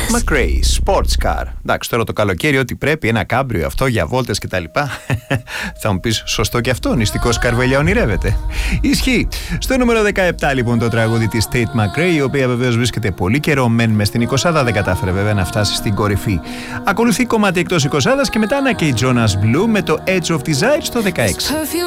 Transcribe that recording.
Tate McRae, Sports Car. Εντάξει, τώρα το καλοκαίρι ό,τι πρέπει, ένα κάμπριο αυτό για βόλτες κτλ. Θα μου πεις, σωστό και αυτό, νηστικός Καρβέλια ονειρεύεται. Ισχύει. Στο νούμερο 17 λοιπόν το τραγούδι της Tate McRae, η οποία βεβαίως βρίσκεται πολύ καιρό μεν μες στην 20, δεν κατάφερε βέβαια να φτάσει στην κορυφή. Ακολουθεί κομμάτι εκτός 20 και μετά Anna και η Jonas Blue με το Edge of Desire στο 16.